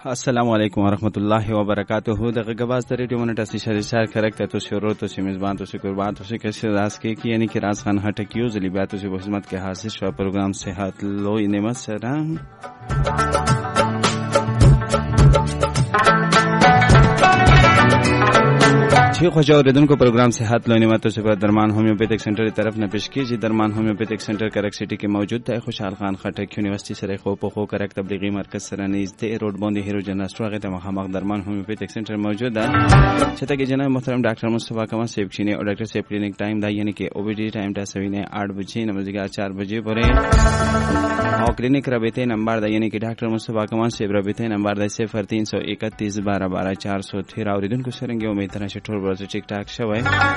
السلام علیکم ورحمۃ اللہ وبرکاتہ. دغه گواز د ریډیو مونټ اسیشل شهر کرکته تو شروع تو میزبان تو قربان تو کیسے راز کے کی یعنی کہ راز خان ہٹکیو زلیبات تو خدمت کے حاضر شو پروگرام صحت لو نعمت سره چی خوش اوریدونکو پروگرام صحت لو نعمت سے درمان ہومیوپیتھک سینٹر کی طرف نہ پیش کیجیے. درمان ہومیوپیتھک سینٹر کرک سٹی کے موجود ہے خوشحال خان خټک یونیورسٹی سره خو په خو کرک تبلیغی مرکز سره نږدې روډ باندې هیرو جنرال سٹور هغه ته مخامخ درمان ہومیوپیتھک سینٹر موجود ہے. چته کې جناب محترم ڈاکٹر مصطفی کمال صاحب چینه اور ڈاکٹر صاحب کلینک ٹائم دا یعنی کہ او بی ڈی ٹائم دا سوینه 8 بجے نمازگار 4 بجے پورے اور کلینک رابطے نمبر دا یعنی کہ ڈاکٹر مصطفی کمال صاحب رابطے نمبر دا 0331 12 12 413 اوریدونکو سرنګ امید تر شټور ورته ټیک ټاک شوی.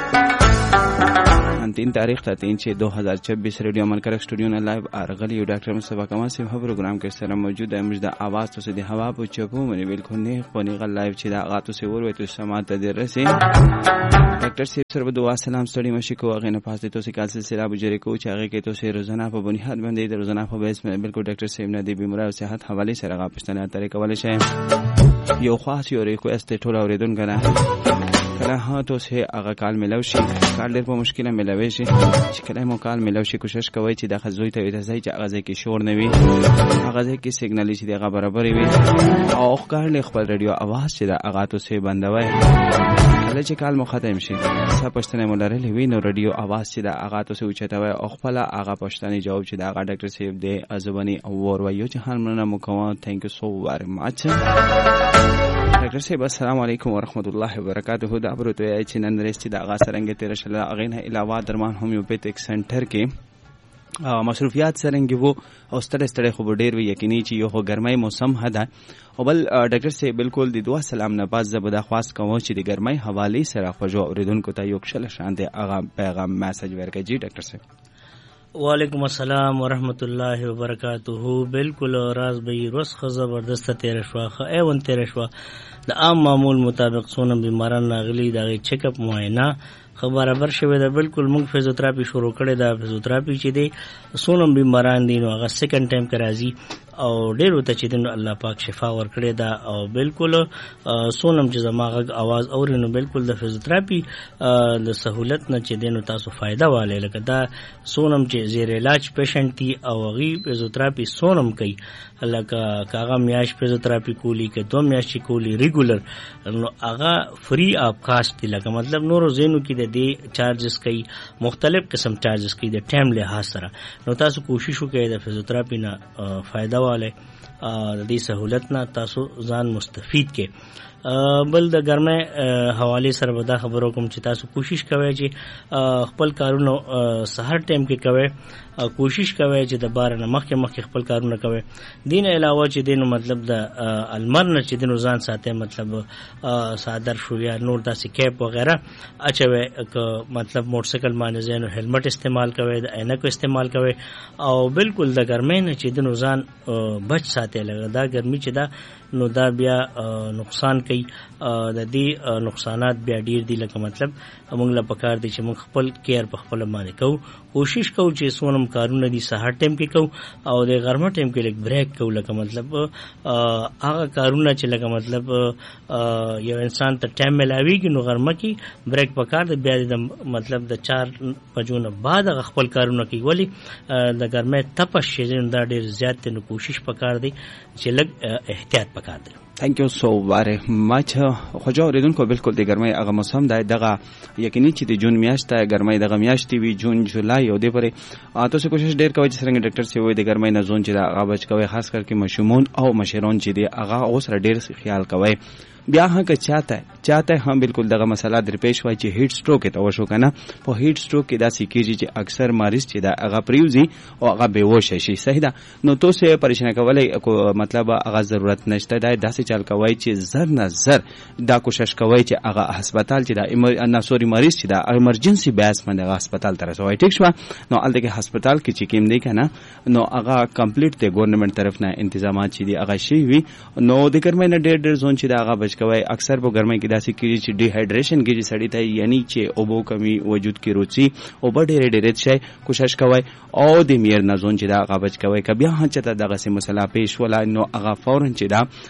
3 تاریخ تا 3/6/2024 ریڈیو امن کرک اسٹوڈیو نے لائیو ارغلی ڈاکٹر مصطفی کمال صاحب پروگرام کے سره موجود ہے. مجد آواز تو سیدھی ہوا پو چپو منی بالکل نے پونی غل لائیو چدا غاتو سے ور وتو سماعت درسه ڈاکٹر صاحب سره دعا سلام ستړي مشي کو هغه نه پاس تو سکال سلسله بجری کو چاغه کې تو سے روزانه په بنیاد باندې د روزانه په بیس میں بالکل ڈاکٹر صاحب نے دی بیماری او صحت حواله سره غاپشتنه طریقه ولې شه یو خاص یو ریکوست ټول اوریدون کنه کله ها تو سه هغه کال ملو شي کال ډېر په مشکله ملوي شي چې کله مو کال ملو شي کوشش کوي چې د خزوی ته وځي چې هغه ځکه شور نه وي هغه ځکه سیګنال چې دغه برابر وي او کار خپل رادیو आवाज چې د هغه تو سه بندوي کله چې کال مو ختم شي څه پښتنه مولرلې وي نو رادیو आवाज چې د هغه تو سه اوچتوي او خپل هغه پښتني جواب چې د هغه ډاکټر صاحب دی ازبني اور وایو چې هر مننه مو کوم ثانک یو سو ویری ماچ. ډاکټر صاحب السلام علیکم ورحمۃ اللہ وبرکاتہ. دا برو تو چې نن رستی د هغه سرنګ تیر شل هغه نه علاوه درمان هومیوپیتھک سنټر کې مصروفیات سرنګ وو او ستړي خو ډیر وی یقیني چې یو ګرمای موسم هدا او بل ډاکټر صاحب بالکل د دعا سلام نه پاس زبدا خواست کوم چې د ګرمای حواله سره خوجو اوریدونکو ته یو کشل شان دی هغه پیغام میسج ورکړي. جی ډاکټر صاحب وعلیکم السلام ورحمۃ اللہ وبرکاتہ. بالکل راز بھائی روز زبردست تیر شوا ایون تیر شوا د عام معمول مطابق سونه بیماران ناغلی دغه چیک اپ معاینه خبره بر شوی دا. بالکل موږ فزیوتراپی شروع کړی دا. فزیوتراپی چې دی سونه بیماران دي نو هغه سیکنډ ټایم کې راځي او ډیرو ته چې د الله پاک شفا ورکړي دا. او بالکل سونم چې زماغه आवाज اوري نو بالکل د فزیوتراپی د سہولت نه چې دینو تاسو فائدہ والے لکه دا سونم چې زیر علاج پیشنٹ دي او غي فزیوتراپی سونم کوي لکه کاغه میاش فزیوتراپی کولی کې 2 میاش کولی ریګولر نو هغه فری اپ کاسٹ دی. لکه مطلب نورو زینو کې د دې چارجز کوي مختلف قسم چارجز کوي د ټایم له لحاظ سره. نو تاسو کوشش وکړئ د فزیوتراپی نه فائدہ والے د دې سہولت نه تاسو ځان مستفید کې. بل د ګرمه حواله سره ودا خبرو کوم چې تاسو کوشش کوئ چې خپل کارونه سحر ټایم کې کوئ. کوشش کوئ چې د بار نه مخکې خپل کارونه کوئ. دین علاوه چې دینو مطلب د المر نه چې دینو ځان ساتي مطلب صادر شو یا نور داسې کیپ وغیرہ اچوي مطلب موټر سایکل باندې زینو هلمټ استعمال کوئ د عینکو استعمال کوئ او بالکل د ګرمۍ نه چې دینو ځان بچ ساتي. لګا دا ګرمي چې دا نو دا بیا نقصان کوي د دې نقصانات بیا ډیر دي. لکه مطلب موږ له پکار دي چې موږ خپل کیر په خپل باندې کوو. کوشش کوو چې سونم کارونه دي سحر ټایم کې کوو او د غرمه ټایم کې لیک بریک کوو. لکه مطلب هغه کارونه چې لکه مطلب یو انسان ته ټایم ملاويږي نو غرمه کې بریک پکار دی. بیا د مطلب د 4 بجو نه بعد خپل کارونه کوي ولی د ګرمه تپش شي دا ډیر زیات نو کوشش پکار دی چې لګ احتیاط پکار دی. تھینک یو سو ویری مچ. خوجو اوریدونکو بالکل د ګرمۍ هغه موسم دی دغه یقیني چې د جون میاشت ګرمۍ دغه میاشت وی جون جولای او د پرې تاسو کوشش ډیر کوئ چې څنګه ډاکټر سی وای د ګرمۍ نه زون چې هغه بچ کوي خاص کر کې مشمون او مشرون چې دی هغه اوس ډیر خیال کوي. بیا هغه چاته هم بالکل دغه مسله درپېښ وای چې هیټ سټروک ته وشو کنه. په هیټ سټروک کې دا سکیږي چې اکثر مریض چې دا هغه پریوزي او هغه بیهوش شي. صحیح ده. نو تاسو پریشان کولای مطلب هغه ضرورت نشته دا داسې چل کوي چې زر نه زر دا کوشش کوي چې هغه هسپتال چې دا ناسوري مریض چې دا ایمرجنسي بیس باندې هسپتال ته رسوي. ټیک شو. نو الته هسپتال کې چې کیم دی کنه نو هغه کمپلیټ د ګورنمنت طرف نه تنظیمات چې دی هغه شي وي نو د ګرمۍ نه ډېر زون چې دا هغه بچ کوي. اکثر په ګرمۍ کې داسې کېږي چې ډیهایډریشن کېږي سړی ته یعنی چې اوبو کمی وجود کې روچي او ډېرې ډېرې شي کوشش کوي او د میر نه زون چې دا هغه بچ کوي. که بیا هم چې ته دغسې مسله پیش ولا نو هغه فورا چې دا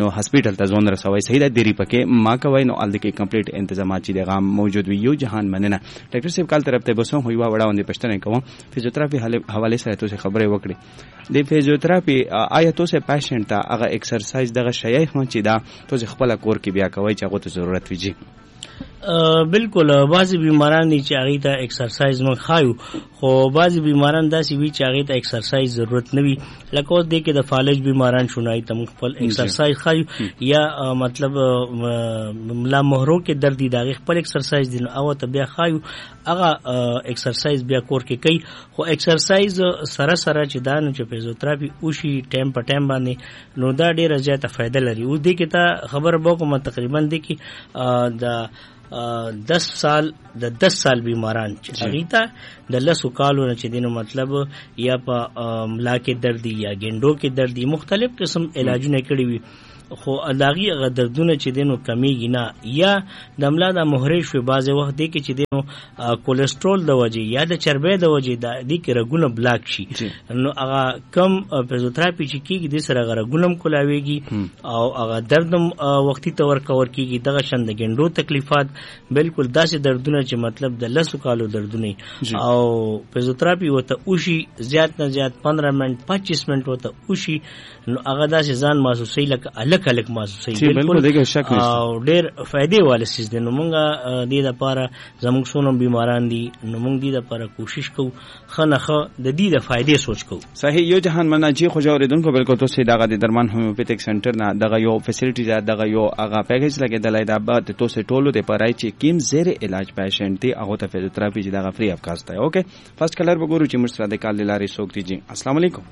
نو هسپیټل ته ځون رسوي صحیح ده دیری پکې ما کوي نو ال کې کمپلیټ انتظامات چې د غام موجود وي یو جهان مننه ډاکټر صاحب کال طرف ته بسوم هو وړاندې پښتنه کوم فزیوتراپي حواله سره تاسو خبرې وکړي د فزیوتراپي آیا تاسو پیشنټ ته هغه ایکسرسایز دغه شایع چې دا تاسو خپل کور کې بیا کوي چې هغه ته ضرورت وي بالکل بعضی بیماران دي چې هغه ته ایکسرسایز مون خایو خو بعضی بیماران داسې وي چې هغه ته ایکسرسایز ضرورت نه وي لکه اوس د کې د فالج بیماران شونای ته خپل ایکسرسایز خایو یا مطلب لا مهرو کې درد دي دا خپل ایکسرسایز دي او ته بیا خایو هغه ایکسرسایز بیا کور کې کوي خو ایکسرسایز سره سره چې دا نو چې فزیوتراپي اوشي ټایم په ټایم باندې نو دا ډیره زیاته فائدہ لري او د کې ته خبر وکم تقریبا د کې د 10 سال بیماران چې هغه د لسو کالو نه چې دینو مطلب یا په ملا کې درد یا ګنډو کې درد مختلف قسم علاجونه کړی وي خو اداغي هغه دردونه چې دینو کمیږي نه یا د ملا د مهرې شوي بعضې وخت دی کې چې دینو کولیسټرول د وجې یا د چربۍ د وجې د دې کې رګونه بلاک شي نو هغه کم فزیوتراپي چې کېږي دې سره هغه رګونه هم کولاویږي او هغه درد هم وختي ته ورکور کېږي دغه شان د ګنډو تکلیفات بالکل داسې دردونه چې مطلب د لسو کالو دردونه او فزیوتراپي ورته وشي زیات نه زیات 15 منټ 25 منټ ورته وشي نو هغه داسې ځان محسوسوي لکه الک محسوسوي بالکل دغه شک نشته او ډېر فائدې والے سیس دي نو مونږه دې لپاره زموږ څونه بیماران دي نو مونږ دې لپاره کوشش کوو خنخه د دې د فائدې سوچ کوو صحیح یو جهان مناجي خو جوړیدونکو بالکل تاسو دغه د درمان هومیوپیتیک سنټر نه دغه یو فیسیلیټی دغه یو هغه پیکیج لګیدلای دا بعد تاسو ټولو د پرای چې کیم زیر علاج پیشنټ دی هغه ته فزیوتراپي چې دغه فری اف کاسټ دی اوکے فرست کلر وګورو چې موږ سره د کال لارې سوک دي جی السلام علیکم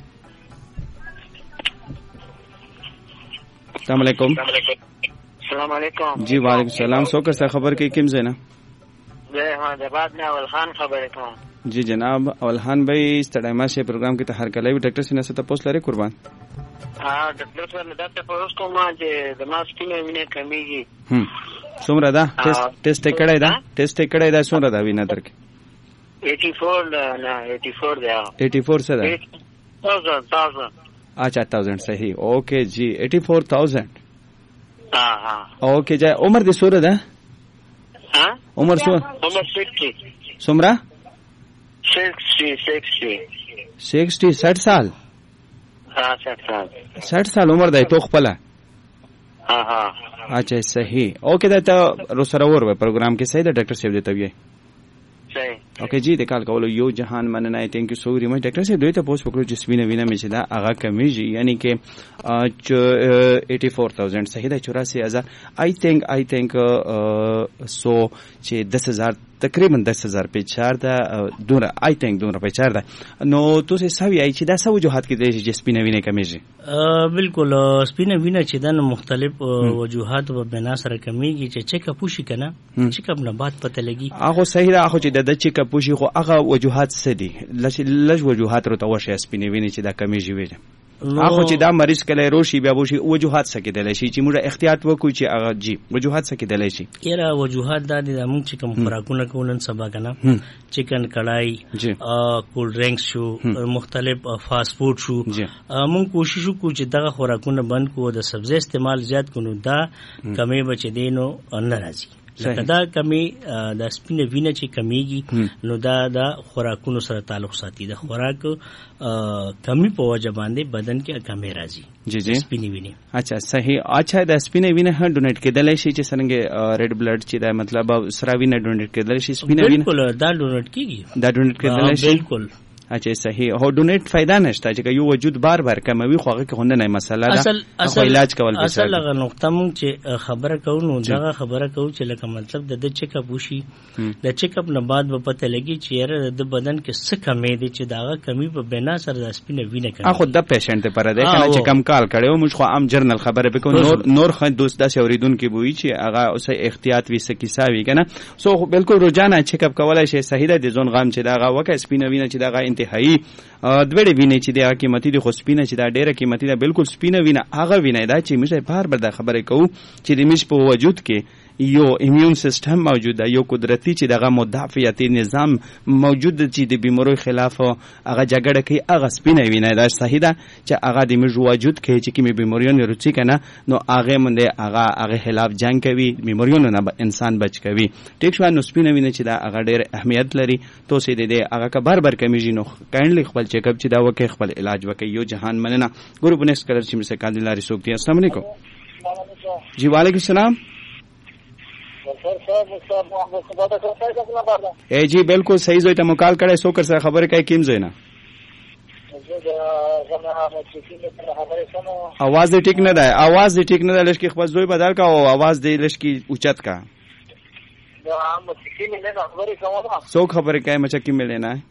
السلام علیکم السلام علیکم جی وعلیکم السلام سوکر سره خبر کې کیم زینا زه حیدرآباد نه اول خان خبرې کوم جی جناب اول خان بھائی استډایما سے پروګرام کې ته هر کله وی ډاکټر سینه ته پوس لري قربان ډاکټر سره دا ته پوس کوم چې د ما سپینه وینه کمیږي څومره ده ټیسټ کړای دا ټیسټ کړای دا څومره دا وینه درکې 84 نه 84 دی 84 څه ده 1000 अच्छा 1000 صحیح اوکے جی 84000 ها اوکے جا عمر دې سوره ده عمر 60 سمرا 60 سال ها 60 سال عمر ده تو خپل ها اچھا صحیح اوکے دا ته روسره ور پروګرام کې صحیح ده ډاکټر صاحب دې توی صحیح اوکے جی د کال کولو یو جهان مننه تھینک یو سو ویری مچ ډاکټر صاحب دوی ته پوس وکړو چې سپینه وینه مې چې دا هغه کمیږي یعنی کې 84000 صحیح ده 84000 آی تھنک سو چې 10000 تقریبا 10000 په 4 ده دونه آی تھنک دونه په 4 ده نو تاسو سوي ای چې دا سو وجوهات کې د چې سپینه وینه کمیږي بالکل سپینه وینه چې د مختلف وجوهات په بنا سره کمیږي چې چیک اپ وشي کنه چیک اپ نه بعد پته لګي هغه صحیح ده هغه چې د چیک اپ وشي خو هغه وجوهات څه دي لږ وجوهات ورته وشي سپینه وینه چې دا کمیږي وي هغه چې دا مریض کله روشي بیا وشي وجوهات څه کېدلی شي چې موږ احتیاط وکړو چې هغه جی وجوهات څه کېدلی شي یاره وجوهات دا دي موږ چې کوم خوراکونه کوو نن سبا کنه چکن کڑھائی کولډ ډرینکس شو مختلف فاسٹ فوډ شو موږ کوشش وکړو چې دغه خوراکونه بند کړو د سبزی استعمال زیات کړو دا کمی بچ دینو نه راځي لکه دا کمی د سپینه وینه چې کمیږي نو دا د خوراکونو سره تعلق ساتي د خوراک کمی په وجه باندې بدن کې کمی راځي جی سپینه وینه اچھا صحیح اچھا د سپینه وینه هر ډونیټ کېدلی شي چې څنګه ریډ بلډ چې دا مطلب سره وینه ډونیټ کېدلی شي سپینه وینه بالکل دا ډونیټ کیږي دا ډونیټ کېدلی شي بالکل اچھا صحیح هو ډونیټ فائدہ نشته چې یو وجود بار بار کموي خو هغه کې نه مسله ده خو علاج کول به اصل هغه نقطه مونږ چې خبره کوو نو دا خبره کوو چې لکه مطلب د چیک اپ وشي د چیک اپ نه بعد به پته لګي چې یاره د بدن کې څه کمی دي چې دا کمی په بنا سره د سپینه وینه کوي خو د پیشنټ پر ده کنه چې کم کال کړو موږ خو عام جرنل خبره وکړو نور خو دوست داسې اوریدونکو بوي چې هغه اوسه احتیاط وي سکیساوي کنه سو بالکل روزانه چیک اپ کولای شي صحیح ده د ځون غام چې دا هغه وکه سپینه وینه چې دا انتهایی دوړې وینې چې د قیمتي د خو سپینه چې دا ډیره قیمتي ده بالکل سپینه وینه هغه وینه دا چې موږ بار بار دا خبره کوو چې د موږ په وجود کې یو ایمیون سیستم موجود ده یو قدرتي چې دغه مدافعتي نظام موجود ده چې د بیماریو خلاف هغه جګړه کوي هغه سپینه وینه دا صحیح ده چې هغه د موږ وجود کې چې کومې بیماریونه رچی کنه نو هغه منده هغه خلاف جنگ کوي بیماریونو نه انسان بچ کوي ټیک شو نو سپینه وینه چې دا هغه ډېر اهمیت لري تو سي دې هغه که بار بار کمیږي نو کاینډلی خپل چیک اپ چې دا وکي خپل علاج وکي یو جهان مننه ګورو بنکس کلر چې مسه کاندل لاري سوک دي السلام علیکم جی وعلیکم السلام اے جی بالکل صحیح زوی ته مکال کړه سو کر سره خبره کوي کیم زوینا आवाज دې ټیک نه ده आवाज دې ټیک نه ده لشکې خپل زوی بدل کا او आवाज دې لشکې اوچت کا سو خبره کوي مچ کی ملنه ہے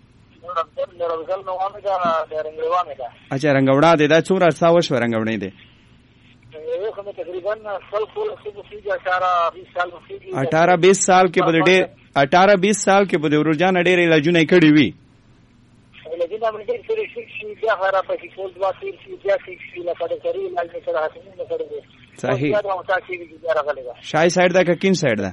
اچھا رنگوڑا دې دا څومره ساوش رنگوړې دې تقریبا 18-20 साल के बदे 18-20 साल के बदे रोजान ډېر علاجونه کړی وي صحیح شای سایډ دا کین سایډ دا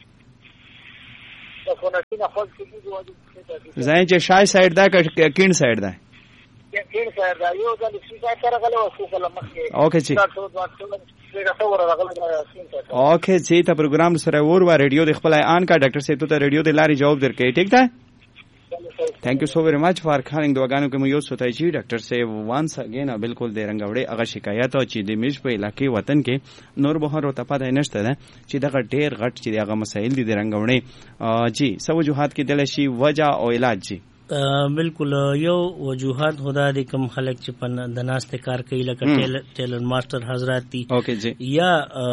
زاین چې شای سایډ دا کین سایډ دا اوکے جی اوکے جی ته پروګرام سره ور و ریډیو د خپل آن کا ډاکټر صاحب ته ریډیو د لاري جواب درکې ټیک ده thank you so very much for calling दवागानों के मयो सोताई जी डॉक्टर से वंस अगेन बिल्कुल दे रंगवड़े अगर शिकायत او چې د میش په علاقې وطن کې نور بهر او تپا ده نشته ده چې دغه ډېر غټ چې دغه مسائل دي د رنگوړې جی سو وجوهات کې دل شي وجہ او علاج جی بالکل یو وجوهات خدا د کم خلک چې په د ناشته کار کوي لکه ټیلر ماستر حضرات دي اوکے جی یا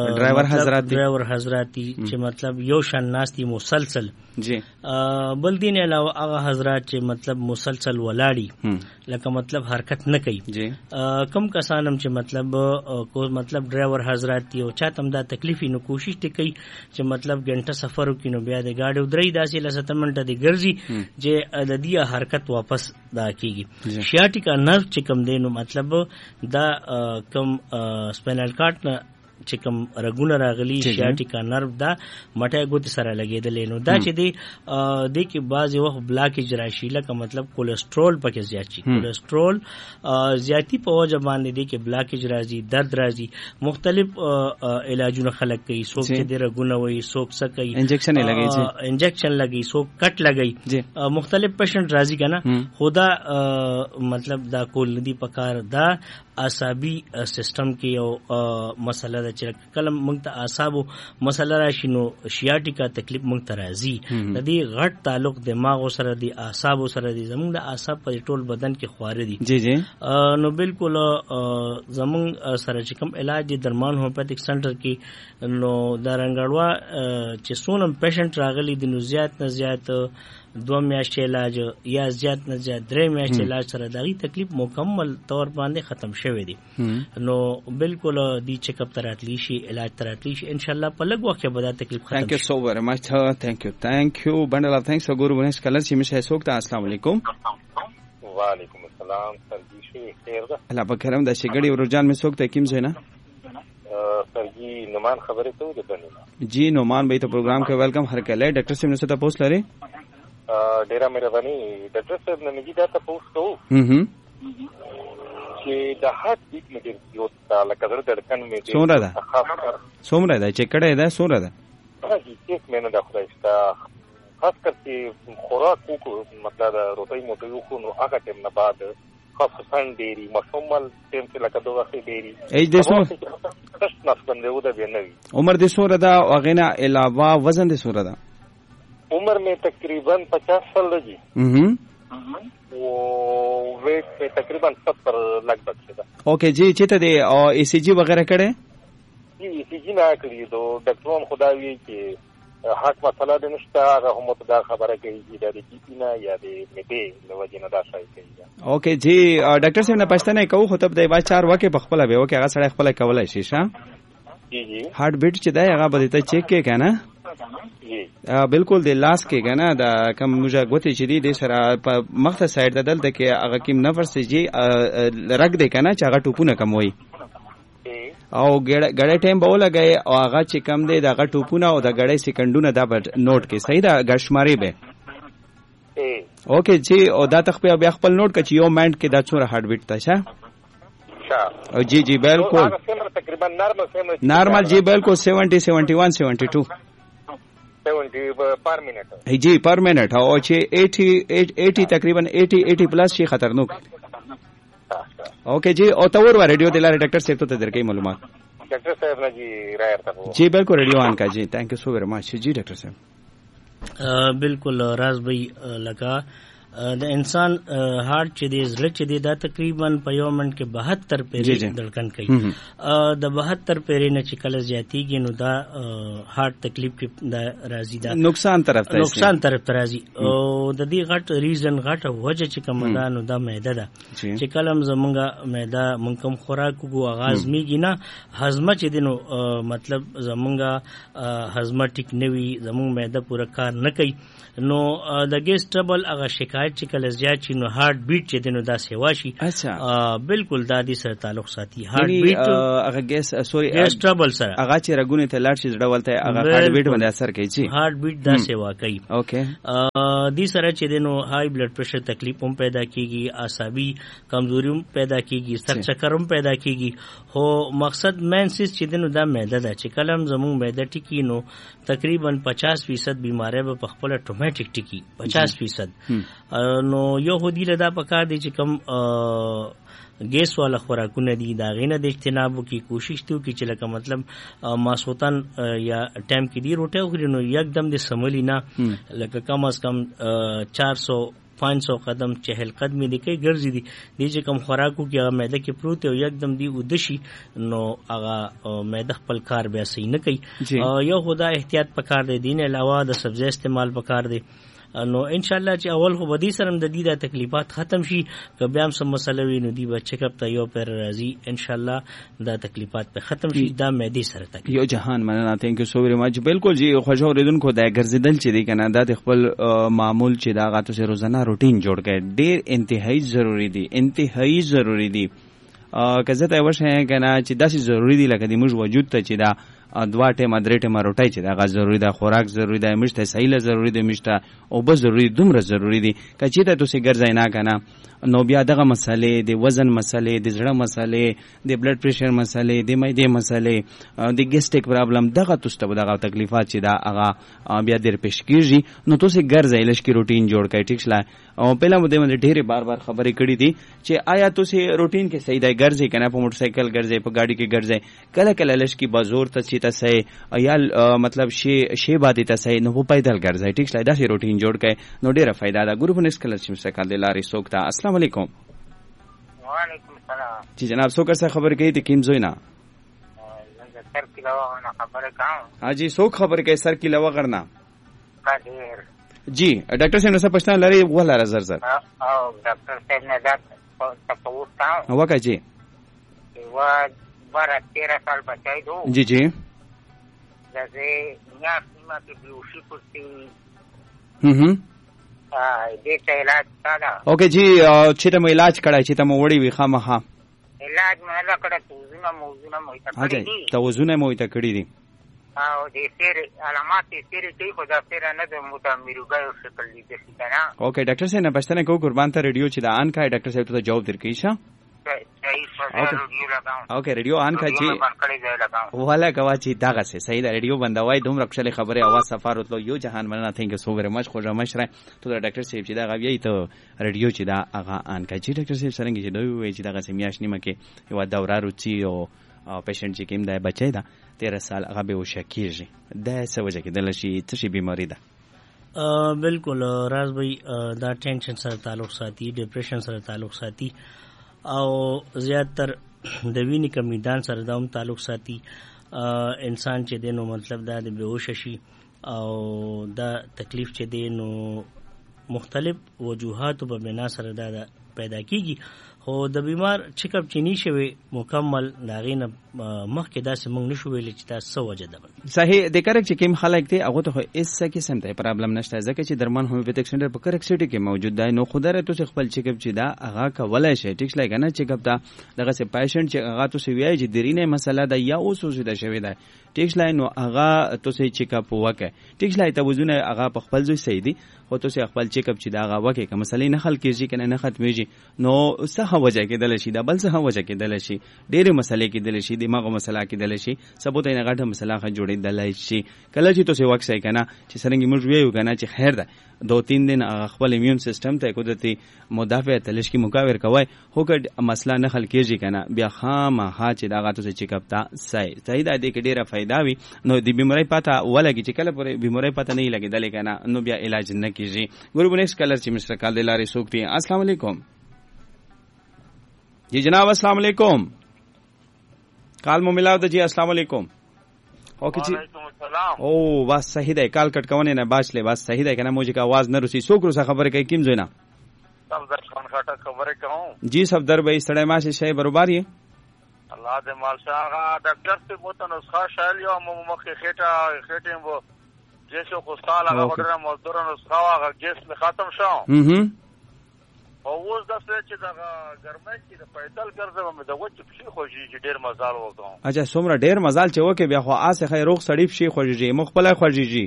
ډرایور حضرات دي چې مطلب یو شان ناشتي مسلسل جی بل دین علاوه هغه حضرات چې مطلب مسلسل ولاړی لکه مطلب حرکت نه کوي جی کم کسانم چې مطلب کو مطلب ډرایور حضرات دي او چاته هم دا تکلیف نو کوشش ته کوي چې مطلب غنټه سفر وکینو بیا د گاډي درې داسې لسته منټه دی ګرځي چې د دې حرکت واپس دا کیږي شیاټیکا نرو چې کم دینو مطلب دا کم سپینل کارت نه چې کوم رګونه راغلي شیاټیکا نرو دا مټه ګوت سره لګیدل نو دا چې دی د کې بعض وخت بلاکیج راشي لکه مطلب کولیسټرول پکې زیات شي کولیسټرول زیاتی په وجه باندې دی کې بلاکیج راځي درد راځي مختلف علاجونه خلک کوي څوک چې د رګونه وي څوک څه کوي انجکشن لګي څوک کټ لګي مختلف پیشنټ راځي کنه خدا مطلب دا کول ندی پکار دا اعصابي سیستم کې یو مسله ده چې کله موږ ته اعصابو مسله راشي نو شیاټیکا تکلیف موږ ته راځي د دې غټ تعلق دماغ سره دی اعصابو سره دی زموږ د اعصاب په ټول بدن کې خواره دي جی جی نو بالکل زموږ سره چې کوم علاج دی درمان هومیوپیتھک سنټر کې نو دا رنګړوا چې سونم پیشنټ راغلي د نو زیات نه زیات 2 میاشتې علاج یا زیات نه زیات 3 میاشتې علاج سره دغه تکلیف مکمل طور باندې ختم شوی دی نو بالکل دی چیک اپ تراتلی شي علاج تراتلی شي ان شاء الله په لږ وخت کې به دا تکلیف ختم شي ثانک یو سو ویری مچ ثانک یو بندل اف ثانکس ګورو ونس کلر چې مشه سوکته السلام علیکم وعلیکم السلام سرجی شي خیر ده الله پکرم د شګړی ورجان می سوکته کیم زینا سرجی نومان خبره ته ده بنه جی نومان به ته پروګرام کې ویلکم هر کله ډاکټر صاحب نو ته پوښت لري ډیره مهرباني ډاکټر صاحب نه میږي دا تاسو کوو چې د هارت بیټ مې ډیر یو لکه زړه دړکن مې ډیر څومره ده چې کړه ده څومره ده هیڅ مې نه دا خدای ستا خاص کر چې خوراک کو مطلب روټي موټي کو نو هغه ټیم نه بعد خاصه ډیری مشمول ټیم چې لکه دوه وخت ډیری ایج د څو نس باندې و د بنوي عمر د څومره ده او غینا علاوه وزن د څومره ده عمر میں تقریباً 50 سال رہی وہ ویٹ میں تقریباً 70 لگ بھگ سے اوکے جی چیتا دے اور ای سی جی وغیرہ کرے جی ای سی جی نہ کری تو ڈاکٹروں خدا ہوئی کہ ہاتھ مسئلہ دے نشتا رحمت دا خبر ہے کہ دا دے کی پینا یا دے میں دے لوجی نہ دا شای کہی اوکے جی ڈاکٹر صاحب نے پښتنه کو خطب دی با 4 وکه بخپله به وکه هغه سره خپل کولای شي ښا جی جی هارت بیټ چې دا هغه به ته چیک کې کنه بالکل د لاس کې کنه دا کوم موږ غوتی چې دی سره په مخته سایډ د دلته کې هغه کیم نفر سي جی رګ دی کنه چې هغه ټوپونه کموي او غړې ټایم به ولګي او هغه چې کم دی دغه ټوپونه او د غړې سکندونه دا نوٹ کې صحیح دا غشماري به اوکې جی او دا تخپه بیا خپل نوٹ کړي یو منټ کې دا څوره هارت بیټ تاسو او جی جی بالکل تقریبا نارمل جی بالکل 70 71 72 70 پر منٹ جی پر منٹ او چې 80 تقریبا 80 پلس شي خطرناک اوکے جی او تور ریڈیو دلاره ډاکټر صاحب ته درکې معلومات ډاکټر صاحب نه جی رایر ته جی بالکل ریڈیو آن کا جی تھینک یو سو ویری مچ جی ډاکټر صاحب بالکل راز بھائی لگا د انسان هارت چې دی زړه چې دی دا تقریبا په یو منټ کې 72 پیری دړکن کوي د 72 پیری نه چې کله زیاتیږي نو دا هارت تکلیف کې دا راځي دا نقصان طرف ته راځي او د دې غټ ریزن غټ وجه چې کوم دا نو دا معده ده چې کلم زمونږه معده مونږ کوم خوراک کو آغاز میږي نه هضمه چې دی نو مطلب زمونږه هضمه ټیک نوي زمونږ معده پوره کار نه کوي نو د ګیس ټربل هغه شکایت چې کله زیات شي نو هارت بیټ چې دنو دا سیوا شي بالکل دا دې سره تعلق ساتي هارت بیټ هغه ګیس سوري ګیس ټربل سره هغه چې رګونه ته لاړ شي زړه ولته هغه هارت بیټ باندې اثر کوي چې هارت بیټ دا سیوا کوي اوکې دې سره چې دنو های بلډ پریشر تکلیف هم پیدا کیږي اعصابي کمزوري هم پیدا کیږي سر چکر هم پیدا کیږي هو مقصد مین سیس چې دنو دا معده ده چې کلم زموږ معده ټکی نو تقریبا 50% بیماری به په خپل اتوماتیک ټکی 50% نو یو هدی لدا پکار دی چې کم گیس والا خوراکونه دي دا غینه د اجتناب کی کوشش تو کی چې لکه مطلب ماسوتن یا ټایم کې دی روټه خوري نو یکدم د سملی نه لکه کم از کم 400-500 قدم چهل قدمی دی کوي ګرځي دي چې کم خوراکو کې هغه معده کې پروت او یکدم دی ودشي نو هغه معده خپل کار بیا صحیح نه کوي یو خدا احتیاط پکار دی دین علاوه د سبزی استعمال پکار دی نو ان شاء الله چې اول خو بدی سره د دې د تکلیفات ختم شي که بیا هم سم مسله وي نو دی به چیک اپ ته یو پر راځي ان شاء الله د تکلیفات په ختم شي دا مېدی سره تک یو جهان مننه ثانک یو سو ویری مچ بالکل جی خوشو اوریدونکو د ګرځیدل چې دی کنه د خپل معمول چې دا غاتو سره روزانه روټین جوړ کړي ډیر انتهایی ضروری دي که زه ته وښه کنه چې داسې ضروری دي لکه د موږ وجود ته چې دا دوا ټیمه درې ټیمه روټۍ چې دا ضروری ده خوراک ضروری ده مشته صحیح ضروری ده مشته او به ضروری دومره ضروری دي که چې ته تاسو ګرځای نه کنه نو بیا دغه مسلې د وزن مسلې د زړه مسلې د بلډ پریشر مسلې د معدې مسلې د ګیسټریک پرابلم دغه تاسو ته دغه تکلیفات چې دا هغه بیا در پیش کیږي نو تاسو ګرځای لشکې روټین جوړ کړئ ټیک شله او पहिला مده باندې ډېرې بار خبرې کړې دي چې آیا تاسو روټین کې صحیح دی ګرځي کنه په موټر سایکل ګرځي په ګاډي کې ګرځي کله لشکې بازور ته چې تاسو یا مطلب شی باندې تاسو نو په پیدل ګرځي ټیک شله دا روټین جوړ کړئ نو ډېره فائدہ ده ګروپ نسکلر چې مسکل د لارې سوکتا السلام علیکم وعلیکم السلام جی جناب سو کیسه خبر کہی تھی کیم زوینا سر کی لوا خبر کہاں ہاں جی سو خبر کہی سر کی لوا کرنا قادر جی ڈاکٹر صاحب نے سب پوچھنا لری وہ لارا زر او ڈاکٹر صاحب نے دا تپوستا ہوا کا جی وہ 12-13 سال بچائی دو جی جیسے یہاں سیما کی بیوشی پرتی دیتا علاج کادا اوکے جی چې ته علاج کړای چې ته وړي وي خامخا علاج مې نه کړه توزونه موزونه کړی دي توزونه مو ته کړی دي او دې سیر علامات سیر کې خدا سیر نه د متامریګا شکل دي څنګه اوکے ډاکټر صاحب نه پښتنه کو قربان ته ریډیو چې دا ان کا ډاکټر صاحب ته جواب درکې شه اوکے ریډیو آن کا جی والا کوا چې داغه سه صحیح دا ریډیو بندوای دوم رخصله خبره اواز سفر وتلو یو جهان مننه ثانک یو سو ویری مچ خوږه مشره ته ډاکټر صاحب چې دا غوی ته ریډیو چې دا هغه ان کا چې ډاکټر صاحب سره چې دوی وی چې داغه سمیاش نیمه کې یو دوره روچی او پیشنټ چې کیم دا بچی دا 13 سال هغه به وشکیږي دا څه وجه کې د لشي څه بیماری ده بالکل راز بھائی دا ټینشن سره تعلق ساتي ډیپریشن سره تعلق ساتي او زیاتر د وینې کمیدان سره دا هم تعلق ساتي انسان چې دی نو مطلب دا د بیهوش شي او دا تکلیف چې دی نو مختلف وجوهاتو په بنا سره دا پیدا کیږي خو د بیمار چیک اپ چې نشوي مکمل دا غینه مخکې داسې موږ نشو ویل چې دا څه وجه ده. صحیح د کرک چې کوم خلک دي هغه ته هیڅ قسم ته پرابلم نشته ځکه چې درمان هومیوپیتیک سنټر په کرک سټي کې موجود دی. نو خدای ته خپل چیک اپ چې دا هغه کولای شي ټیکس لای کنه چیک اپ دا دغه سه پیشنټ چې هغه ته ویای چې درینه مسله ده یا اوس اوس ده شوی ده ټیکس لای نو هغه ته چیک اپ وکړي ټیکس لای ته وزونه هغه په خپل ځای صحیح دي خو ته خپل چیک اپ چې دا هغه وکړي کوم مسلې نه حل کیږي کنه نه ختميږي نو څه وجه کېدل شي دا بل څه وجه کېدل شي ډېرې مسلې کېدل شي دماغ مسله کېدل شي ثبوت نه غټه مسله خه جوړېدل شي کله چې تاسو وکړئ کنه چې څنګه موږ ویو کنه چې خیر ده 2-3 دن خپل ایمیون سیستم ته قدرتي مدافع تلش کی مقاور کوي هو کډ مسله نه حل کیږي کنه بیا خامخا چې دا غاټو چې چیک اپ تا صحیح ده دې کې ډیره فائدہ وي نو د بیماری پته ولګي چې کله پر بیماری پته نه لګیدل کنه نو بیا علاج نه کیږي. ګورو نیکسٹ کلر چې مستر کال د لارې سوکتي. السلام علیکم جی جناب. السلام علیکم کال مو ملاو ته جی. السلام علیکم. اوکے جی. او بس صحیح ده کال کټ کونه نه باچلې بس صحیح ده کنه موږ کا आवाज نه رسی سوکرو څه خبره کوي کیم زوینا صفدر خان خاټه خبره کوم جی صفدر بھائی سړی ماشه شی برابر یې الله دې مال شاغه ډاکټر ته مو ته نسخه شایل یو مخه خېټه وو جیسو خو سال هغه وړره مزدور نسخه هغه جیس ختم شو او اوس د څه چې دا ګرمای چې د پیدل ګرځم د وچ پښې خوږي چې ډیر مزال وکم. اچھا څومره ډیر مزال چې وکي بیا خو آسه خیر روغ سړی پښې خوږي مخبل خوږي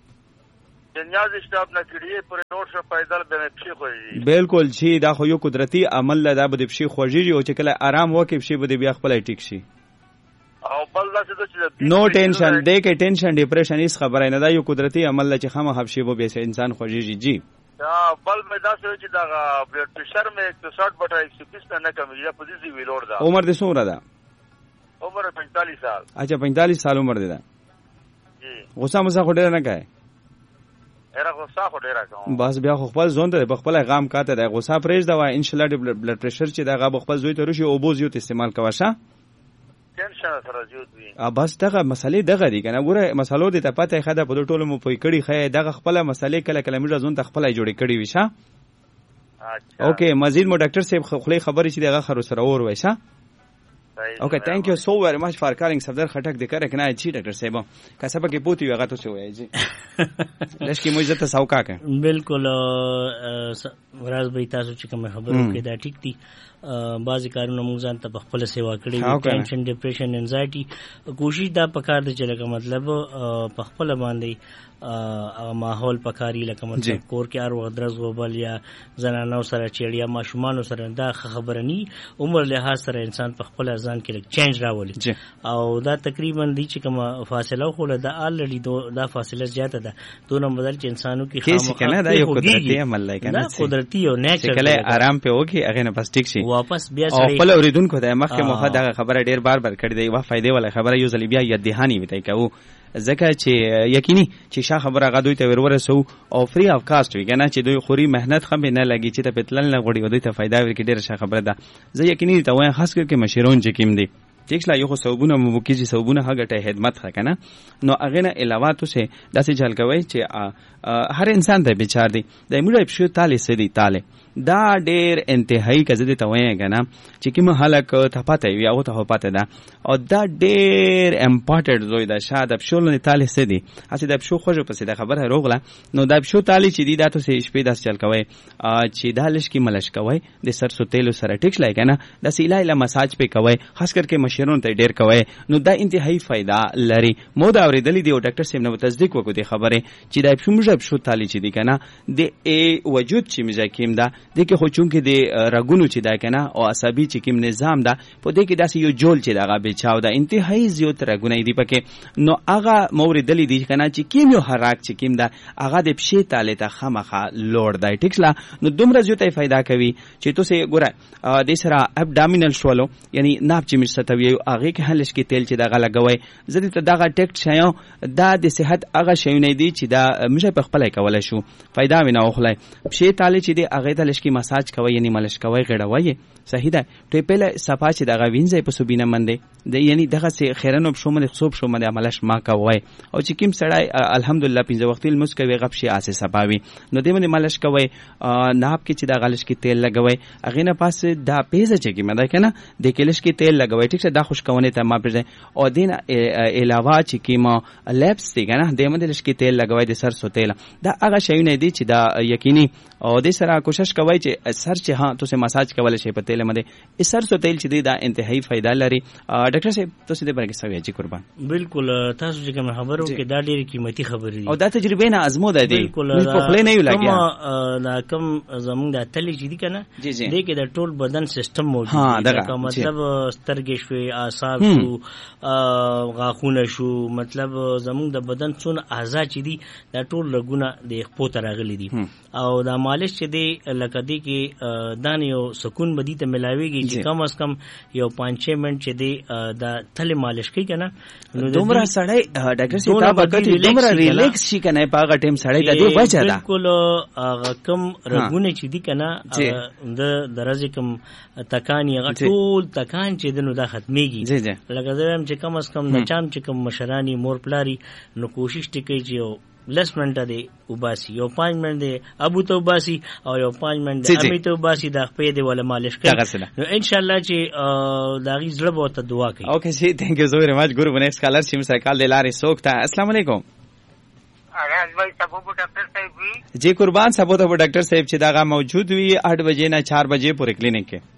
دنیاز اسټاپ نه کړی پر نور شو پیدل به پښې خوږي بالکل شي دا خو یو قدرتي عمل ده به پښې خوږي او چې کله آرام وکي پښې به بیا خپل ټیک شي او بل دا چې نو ټینشن دې کې ټینشن ډیپریشن هیڅ خبره نه ده یو قدرتي عمل چې خامخ پښې به انسان خوږي جی بل میں دا سوچ دا بلڈ پریشر میں 160/120 نه کمیږي په دې ویلور دا. عمر دې څومره ده؟ عمر 45 سال. اچھا 45 سال عمر دې ده جی. غوسه مسا خډه نه کوي؟ هر غوسه خډه کوم بس بیا خپل ځون ته خپل غام کاته ده غوسه پرېږ دا ان شاء الله بلډ پریشر چې دا غو خپل زوی ته رشي او بوز یو استعمال کوشه ټینشن سره جوړ وي. بس دغه مسلې دغه دي کنه ګوره مسلو دې ته پته خده په ټولو مو پوي کړي خې دغه خپل مسلې کله کله موږ ځون ته خپل جوړې کړي وشه. اچھا اوکے مزید مو ډاکټر صاحب خپل خبرې چې دغه خرو سره اور وشه. اوکے تھینک یو سو ویری مچ فار کالینګ صفدر خټک د کار کنه چی ډاکټر صاحب کسبه کې پوتی هغه ته څه وایي جی لشکې مو عزت ساوکا کې بالکل راز به تاسو چې کوم خبرو کې دا ټیک دي بعضی کارونه موږ ځان ته په خپل سیوا کړی ټینشن ډیپریشن انزایټي کوشش دا پکار دی چې لکه مطلب په خپل باندې ماحول پکاري لکه مطلب کور کې هر وخت درز وبل یا زنانو سره چړیا ماشومان سره دا خبره ني عمر لحاظ سره انسان په خپل ځان کې لک چینج راولي او دا تقریبا دي چې کوم فاصله خو دا الریډي دا فاصله زیاته ده دونه بدل چې انسانو کې خامخا دا یو قدرتي عمل لای کنه قدرتي او نیچر کله آرام په وکي هغه نه پس ټیک شي واپس بیا او خپل اوریدونکو ته مخکې مخه دا خبره ډیر بار کړی دی وا فائدې ولا خبره یو ځل بیا یاد دهانی وتای کو ځکه چې یقیني چې شاه خبره غدوی ته ورسو او فری اف کاست وی کنه چې دوی خوري مهنت خم نه لګی چې ته پتلل نه غوړي ودی ته فائدہ ورکړي ډیر ښه خبره ده. زه یقیني ته وایم خاص کر کې مشرون چې کیم دي ټیکسلا یو ثوبونه مو کیږي ثوبونه هغه ته خدمت کنه نو هغه نه علاوه تو سه داسې چل کوي چې هر انسان ته بیچار دی د موږ په شو تاله سدي تاله دا ډیر انتهایی کزه ته وایي کنه چې کوم حالک ته پته وي او ته پته ده او دا ډیر امپورټنت زوی دا شاده په شو نه تاله سدي اسی د شو خوشو پسې د خبره روغله نو د شو تاله چې دی دا ته شپې داس چل کوي چې دالش کی ملش کوي د سرسو تیلو سره ټیکس لای کنه د سیلای له مساج په کوي خاص کر کې مشرون ته ډیر کوي نو دا انتهایی فائدہ لري. مو دا اوریدلې دی او ډاکټر صاحب نو تصدیق وکړي د خبره چې د شو تاله چې دی کنه د وجود چې مزکیم دا د کې خو چونکې د رګونو چې دا کنه او عصبي چې کوم نظام دا په دې کې داسې یو جول چې دغه بچاو دا انتهایی زیات رګونه دی پکې نو هغه مورد دلی دی کنه چې کیم یو حراک چې کیم دا هغه د پښې تاله ته خامخا لوړ دی ټیکسلا نو دومره زیات فائدہ کوي چې تاسو ګوره د سره ابډامینل شولو یعنی ناب چې مستوي هغه کې هلش کې تیل چې دغه لګوي زدي ته دغه ټیکټ شایو دا د صحت هغه شیونه دي چې دا مشه په خپل کولای شو فائدہ وینه اخلای پښې تاله چې دی هغه ته مالش کی مساج کوي یعنی مالش کوي غړوي صحیح ده ټې پهله صفا چې دغه وینځي په سوبینه منده د یعنی دغه سي خیرنو شومه صوب شومه عملش ما کوي او چې کیم سړی الحمدلله پنځه وخت المس کوي غب شي اسه صفاوي نو دې باندې مالش کوي ناب کې چې د غلش کې تیل لګوي اغه نه پاس دا پیزه چې کی مده کنه د کلش کې تیل لګوي ټیک څه دا خوشکونه ته ما پرځي او دین علاوه چې کیما لپس دی کنه د باندې لش کې تیل لګوي د سر سو تیل دا هغه شی نه دی چې دا یقیني او د سره کوشش کوي چې سر چې ها تو سه مساج کول شي په تیل باندې سر سو تیل چې دی دا انتهایی فائدہ لري ډاکټر صاحب تاسو دې برګه سوي چې قربان بالکل تاسو چې کوم خبرو کې دا ډېری قیمتي خبرې دي او دا تجربه نه ازموده دي بالکل په خپل نه یو لګیا دا کم زمونږ د تلې چې دي کنه دې کې د ټول بدن سیستم موجود دی دا مطلب سترګې شوي اعصاب شو غاښونه شو مطلب زمونږ د بدن څون اعضاء چې دي دا ټول رګونه د خپو ته راغلي دي او دا مالش چې دی لکه دی کې دان یو سکون بدی ته ملاويږي چې کم از کم یو 5-6 منټ چې دی دا تل مالش کوي کنه نو دومره سړی ډاکټر صاحب تا وکړي دومره ریلیکس شي کنه په هغه ټیم سړی د دې وجه ده بالکل هغه کم رګونه چې دی کنه د درجه کم تکانی هغه ټول تکان چې دنو دا ختميږي لکه زم چې کم از کم د چام چې کم مشرانی مور پلاری نو کوشش وکړي چې لس منټه دی وباسي یو 5 منټ دی ابو ته وباسي او یو 5 منټ دی امی ته وباسي د خپې دی ولا مالش کوي نو ان شاء الله چې دا غي زړه به ته دعا کوي اوکے جی تھینک یو سو ویری مچ ګورو ونیکس کالر شي مسای کال دلاري سوکتا السلام علیکم راز بھائی سبو ډاکټر صاحب وی جی قربان سبو ته ډاکټر صاحب چې دا موجود وي 8 بجې نه 4 بجې پورې کلینیک کې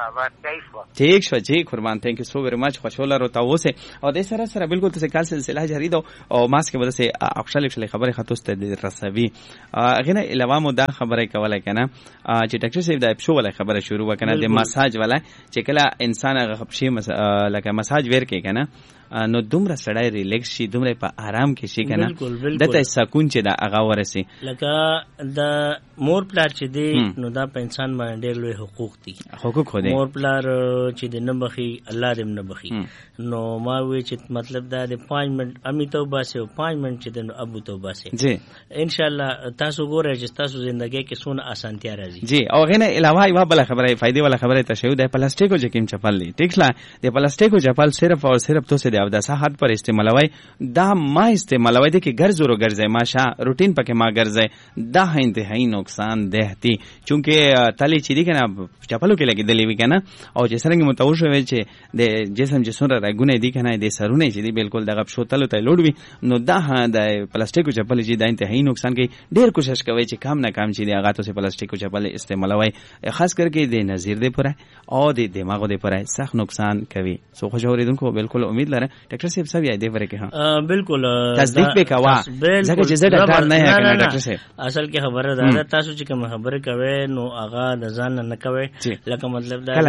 ٹھیک شو جی قربان تھینک یو سو ویری مچ خوشاله رو تاسو سه او د سره سره بالکل تاسو کال سلسله جاری دو او ماس کې بده سه اخشل خبره خطوسته د رسوي غنه علاوه مو دا خبره کوله کنه چې ډاکټر صاحب دا شو ولا خبره شروع وکنه د مساج ولا چې کله انسان غبشي لکه مساج ور کې کنه نو دومره سړی ریلیکس شي دومره په آرام کې شي کنه دته سکون چې دا هغه ورسي لکه د مور پلار چې دی نو دا په انسان باندې ډېر لوی حقوق دي حقوق خو دي مور پلار چې د نبخي الله دې نبخي نو ما وی چې مطلب دا د 5 منټ امی ته باسي او 5 منټ چې د ابو ته باسي جی ان شاء الله تاسو ګورئ چې تاسو ژوندۍ کې سونه اسانتیا راځي جی او غنه علاوه یو بل خبره فائدې ولا خبره ته شو د پلاستیکو چې کیم چپل دی ټیک لا د پلاستیکو چپل صرف او صرف تو سه د صحت پر استعمالوي دا ما استعمالوي د کې ګرځو رو ګرځي ماشا روټین پکې ما ګرځي دا انتهایی نقصان ده دي چونکه تلی چې دی کنه چپلو کې لګي دلی وی کنه او چې څنګه متوجه وي چې د جسم جسم راګونه دي کنه د سرونه چې دی بالکل دغه شوتلو ته لوړوي نو دا د پلاستیکو چپل چې د انتهایی نقصان کوي ډیر کوشش کوي چې کم نه کم چې دی هغه ته پلاستیکو چپل استعمالوي خاص کرके د نظر دی پره او د دماغ دی پره سخت نقصان کوي سو خوش اوریدونکو بالکل امید لرم ډاکټر صاحب سب یې دی ورکه ها بالکل تصدیق وکوا ځکه چې زه ډاکټر نه یم کنه ډاکټر صاحب اصل کې خبره ده تاسو چې کوم خبره کوي نو هغه د ځان نه کوي لکه مطلب دا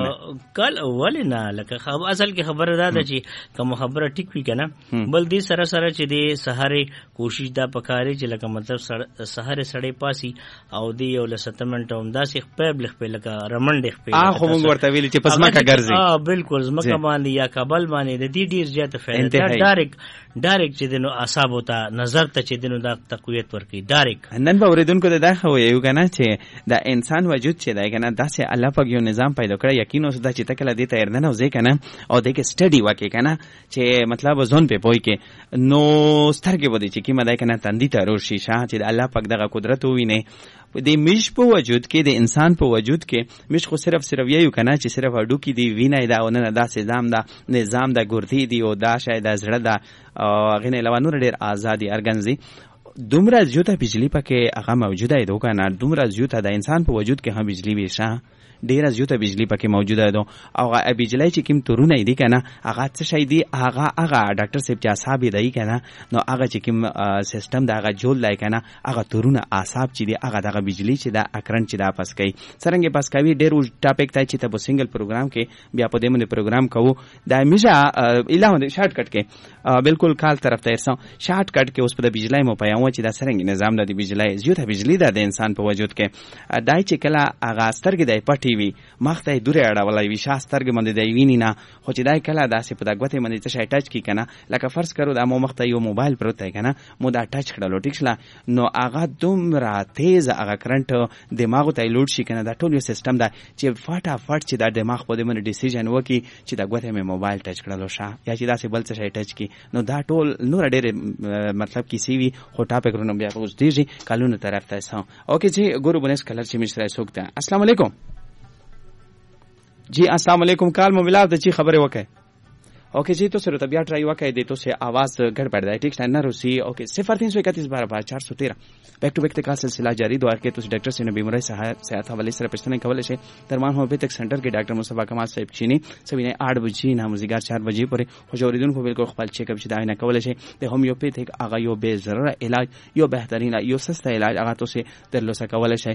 کله ولنا لکه اصل کې خبره ده چې کوم خبره ټیک وی کنه بل دې سره سره چې دې سهاري کوشش دا پکاري چې لکه مطلب سهاري سړې پاسي او دې یو لسټمنټ هم داسې خپل خپل لکه رمنډ خپل خو موږ ورته ویل چې پس ما کا ګرځي بالکل زمکه باندې یا کابل باندې د دې ډیر زیات فائدہ ډایرکټ چې دنو اعصاب ته نظر ته چې دنو د تقویت ورکي ډایرکټ نن به اوریدونکو ته دا خو یو کنه چې د انسان وجود چې دا کنه داسې الله پاک یو نظام پیدا کړی یقین اوس دا چې تکله دې ته ارنه وځي کنه او دې کې سټډي وکي کنه چې مطلب ځون په پوي کې نو سترګې ودی چې کیمه دا کنه تندې ته روشي شاه چې الله پاک دغه قدرت ویني د مش په وجود کې د انسان په وجود کې مش خو صرف یو کنه چې صرف اډو کې دی وینای دا او نه داسې نظام د ګردی دی او دا شاید د زړه دا غنه لوانور ډیر ازادي ارګنزي دومره زیاته بجلی پکې هغه موجوده دی دوکانه دومره زیاته د انسان په وجود کې هم بجلی ویشه ډیره زیاته بجلی پکې موجوده ده او هغه بجلی چې کوم تورونه دی کنه هغه څه شي دی هغه ډاکټر صاحب چې اعصاب دی کنه نو هغه چې کوم سیستم دا هغه جوړ لای کنه هغه تورونه اعصاب چې دی هغه دغه بجلی چې دا اکرنټ چې دا پس کوي څنګه پس کوي ډیر ټاپک ته چې ته سنگل پروګرام کې بیا په دې باندې پروګرام کوو دا میجا الهو شارټ کټ کې بالکل کال طرف ته ارسو شارټ کټ کې اوس په بجلی مو پیاوه چې دا څنګه نظام د بجلی زیاته بجلی د انسان په وجود کې دای چې کله هغه سترګې د پټ غټي وي مخ ته دوره اړولای وي شاسترګ باندې دی ویني نه خو چې دای کله داسې په دغه باندې څه شي ټچ کی کنه لکه فرض کړو د مو مخ ته یو موبایل پروت دی کنه مو دا ټچ کړلو ټیک شله نو هغه دومره تیز هغه کرنٹ دماغ ته لوډ شي کنه دا ټول یو سیستم دا چې فټافټ چې دا دماغ په دې باندې ډیسیژن وکي چې دا غوته مې موبایل ټچ کړلو شه یا چې داسې بل څه شي ټچ کی نو دا ټول نور ډېر مطلب کسی وی خو ټاپک رونو بیا اوس دیږي کالونو طرف ته سم اوکے جی ګورو بنس کلر چې مشره سوکته السلام علیکم جی السلام علیکم کال مو ملاو د چی خبره وکه اوکے جی تو سره طبيعت راي وکه دي تو سے आवाज गड़बड़ है ठीक है ना रूसी ओके 0331121213 बैक टू बैक तक का सिलसिला जारी दुआ के तो डॉक्टर से बीमारी सेहत हवाले से प्रश्न कवल से दरमान हो तक सेंटर के डॉक्टर मुस्तफा कमाल साहब चीनी सभी ने 8 बजे ना मुजिगार 4 बजे पर हुजूरिदन को बिल्कुल खपल चेकअप शिदा ना कवल से ते होम्योपैथिक आगा यो बेजरर इलाज यो बेहतरीन यो सस्ता इलाज आगा तो से तरलो सा कवल से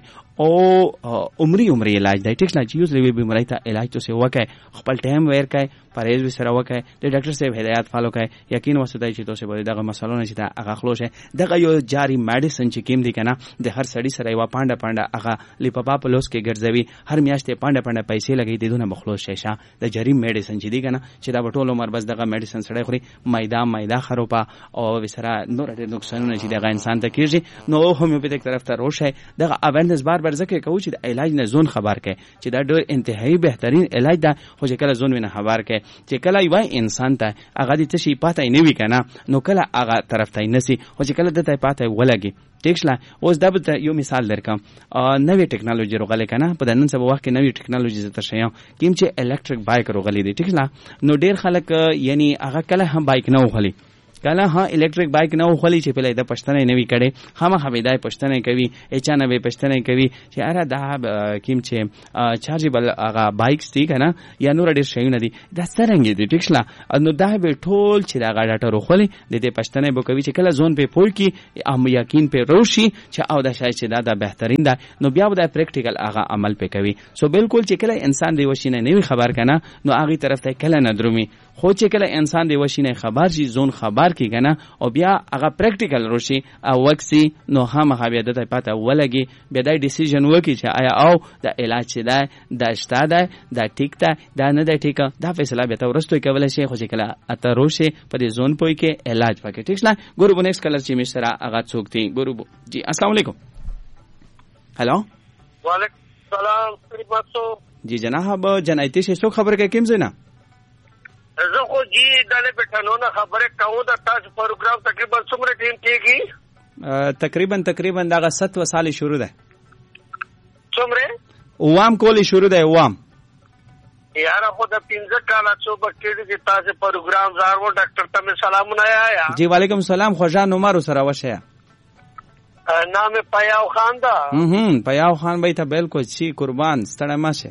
ओ उम्री इलाज दै ठीक ना यूज ले बीमारी था इलाज तो से वके खपल टाइम वेयर का परहेज भी सरा वके د ډاکټر صاحب هدایت فالو کړئ یقین وسته چې تاسو به دغه مسلو نه چې دا هغه خلوشه دغه یو جاری میډیسن چې کیم دی کنه د هر سړی سره یو پانډه هغه لیپاپا پلوس کې ګرځوي هر میاشتې پانډه پیسې لګي دي دونه مخلوص شیشه د جاری میډیسن چې دی کنه چې دا ټول عمر بس دغه میډیسن سره خوري مایدا خروپا او وسره نور ډېر نقصانونه چې دغه انسان ته کیږي نو هومیوپیتیک طرف ته روشه دغه اویرنس بار ځکه کوي چې د علاج نه زون خبر کړي چې دا ډېر انتهایی بهترین علاج ده خو چې کله زون نه خبر کړي چې کله یو انسان ته هغه دې څه پاتای نه وی کنه نو کله هغه طرف ته نسی او چې کله دته پاتای ولګي ټیک شله اوس دا به یو مثال درکم نوې ټیکنالوژي روغله کنه په نن سبا وخت کې نوې ټیکنالوژي زته شیاو کیم چې الکتریک بایک روغلې دي ټیک شله نو ډیر خلک یعنی هغه کله هم بایک نه وخلی کله ها الکتریک بایک نه وخلی چې په لید پښتنه نه وی کړي هم هویدای پښتنه کوي اچانه به پښتنه کوي چې اره دا کیم چې چارجبل هغه بایکس دي کنه یا نور ډیر شیونه دي دا څنګه دي ټیک شله نو دا به ټول چې دا غاډه روغلی د دې پښتنه به کوي چې کله زون په پوي کې هم یقین په روشي چې او دا شای چې دا بهترین ده نو بیا به پریکټیکل هغه عمل په کوي سو بالکل چې کله انسان دی وشینه نه خبر کنه نو هغه طرف ته کله نه درومي خو چې کله انسان دی وشینه خبر شي زون خبر کی کنه او بیا هغه پریکټیکل روشي او وکسي نو هم هغه د پاته ولګي بیا د ډیسیژن وکي چې آیا او د علاج ده د اشتا ده د ټیک ده دا نه ده ټیک دا فیصله به تورستوي کول شي خو چې کله اته روشي په دې زون پوي کې علاج وکړي ټیک شه ګورو نیکس کلر چې مشره هغه څوک دی ګورو جی السلام علیکم هالو وعلیکم السلام خدمتو جی جناب جنایتی شې څوک خبر کې کیم زینا زه خو جی دله پټانونه خبره کوم د تاسو پروګرام تقریبا څومره ټیم کېږي تقریبا دغه 7 سال شروع ده څومره وام کولی شروع ده وام یاره خو د 15 کال څو بکټې دي تاسو پروګرام زارو ډاکټر ته سلامونه یا جی وعلیکم السلام خوشا نومارو سره وشه نام پیاو خان دا پیاو خان بھائی ته بالکل چی قربان ستړی ماشه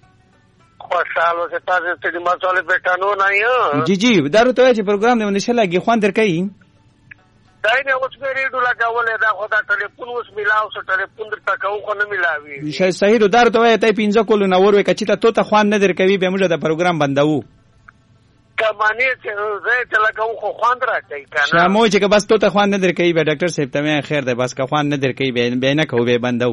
خوشاله چې تاسو ته د مسالې پټانو نه یو جی دارو ته چې پروګرام دی ان شاء الله کې خوان درکې دای نه اوس به ریډو لګولې دا خو دا ټلیفون اوس ملاو سره ټلیفون درته کوو خو نه ملاوي شای صحیح دارو ته ته 15 کولو نه ور وکړي ته ته خوان نه درکوي به موږ د پروګرام بندو کمانه چې زه ته لګاو خو خوان راځي کنه شامو چې بس ته خوان نه درکوي به ډاکټر صاحب ته خیر ده بس که خوان نه درکوي به نه کوو به بندو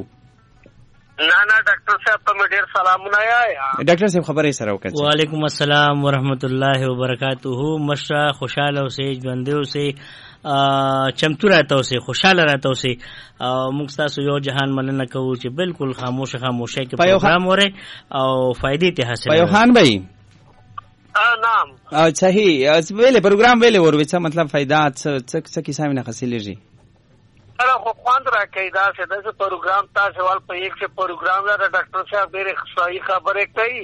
نه ډاکټر صاحب ته ډیر سلامونه یا ډاکټر صاحب خبرې سره وکړه وعلیکم السلام ورحمۃ اللہ وبرکاتہ مشرا خوشاله اوسئ ژوندۍ اوسئ چمتو راته اوسئ خوشاله راته اوسئ موږ تاسو یو جهان مننه کوو چې بالکل خاموشه کې پروګرام وره او فائدې ته حاصل پیو خان بھائی نام صحیح ویلې پروګرام ویلې ور وڅ مطلب فائدہ څه کیسه نه حاصلېږي اره خو خواند راکې دا چې د پروګرام تاسو ول په یک څه پروګرام دا ډاکټر صاحب ډېر صحیح خبره کوي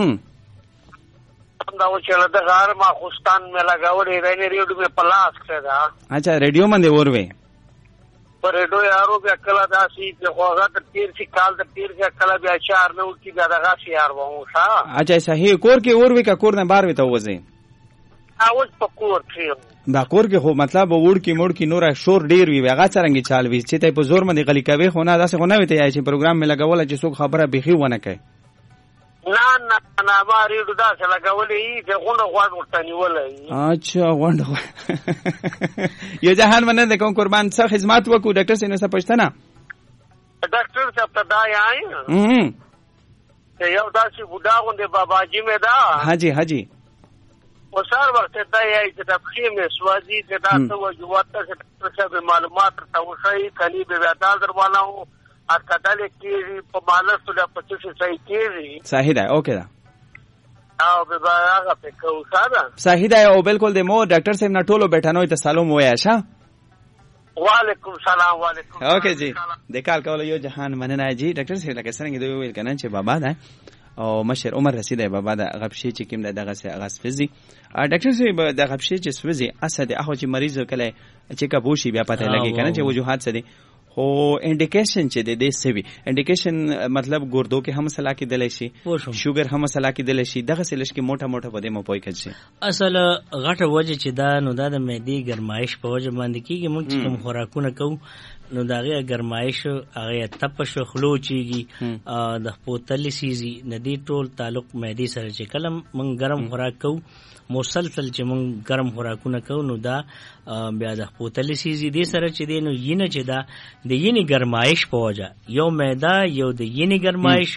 دا و چې له غار ما خوستان مې لگاولې رینې ریډیو په پلاس کې دا اچھا ریډیو باندې وروي پر ریډیو یارو بیا کله داسي چې خوغه د تیر شي کال د تیر کې کله بیا چار نو کې دا دغه شي یار وو ښا اچھا صحیح کور کې وروي کا کور نه بار وته وځي اوس په کور کې دا کور کې خو مطلب وړ کې موړ کې نور شور ډیر وی هغه څنګه چال وی چې ته په زور باندې غلي کوي خو نه داسې خو نه وي ته چې پروګرام مې لګول چې څوک خبره بيخي ونه کوي نه ما ریډو دا چې لګولې چې غونډه غوړ ورتنی ولې اچھا غونډه یو جهان باندې د کوم قربان څخه خدمت وکړو ډاکټر سینه څه پښتنه ډاکټر صاحب ته دا یای یو داسې بوډا غوندې باباجي مې ده. حاجي وسار وخت دا یې چې د پخې مې سوازي چې دا څه وجوهات څه به معلومات ته وشي کلی به دا دروازه او اټکل کېږي په مالس له 25 صحیح کېږي. صحیح ده. اوکې ده او به هغه په کوساده صحیح ده. او بالکل د مو ډاکټر صاحب نه ټولو بیٹانو ته سلام وایا شه. وعلیکم سلام. وعلیکم. اوکې جی د کال کول یو جهان مننه جی. ډاکټر صاحب لکه څنګه دوی ویل کنه چې بابا ده او مشر عمر رسید بابا د غبشي چې کوم دغه سه غسفزي. ډاکټر صاحب د غبشي چې سوزي اسد هغه چې مریض کله چې کبوشي بیا پته لګي کنه چې وجوهات څه دي. خو انډیکیشن چې د دې سوي انډیکیشن مطلب ګردو کې هم مسله کې دلی شي, شوګر هم مسله کې دلی شي, دغه سلش کې موټه موټه بده مو پوي کړي. اصل غټه وجه چې دا نو دا د معدې ګرمایش په وجه باندې کیږي. موږ چې کوم خوراکونه کوو نو داغه ګرمایش هغه تپش خلو چیږي د پوتل سیزي ندی ټول تعلق معدې سره چې کلم موږ ګرم خوراک کوو مسلسل چې موږ ګرم خوراکونه کوو نو دا بیا د پوتل سیزي دې سره چې دی نو ینه چې دا د ینې ګرمایش په وجه یو معده یو د ینې ګرمایش